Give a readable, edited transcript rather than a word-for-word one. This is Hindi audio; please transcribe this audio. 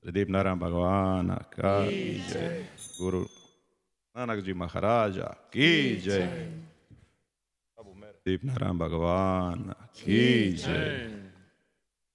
प्रदीप नारायण भगवान का जय। गुरु नानक जी महाराजा की जय। प्रदीप नारायण भगवान की जय।